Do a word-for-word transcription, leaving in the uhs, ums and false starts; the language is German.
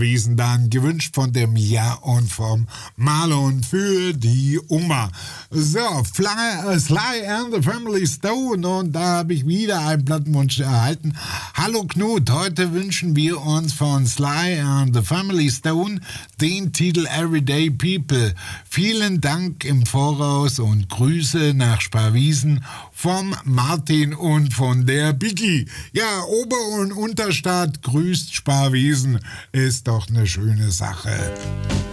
Sparwiesen dann gewünscht von dem Ja und vom Marlon für die Oma. So, Fly, äh, Sly and the Family Stone, und da habe ich wieder einen Plattenwunsch erhalten. Hallo Knut, heute wünschen wir uns von Sly and the Family Stone den Titel Everyday People. Vielen Dank im Voraus und Grüße nach Sparwiesen vom Martin und von der Biggie. Ja, Ober- und Unterstadt grüßt Sparwiesen, ist doch eine schöne Sache.